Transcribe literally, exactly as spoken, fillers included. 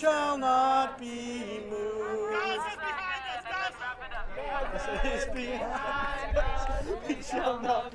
shall not be moved. Gaza's behind us, Gaza! Gaza is behind us. We shall not